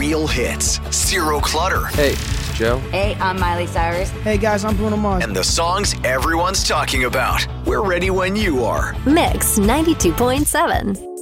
real hits, zero clutter. Hey, it's Joe. Hey, I'm Miley Cyrus. Hey guys, I'm Bruno Mars. And the songs everyone's talking about. We're ready when you are. Mix 92.7.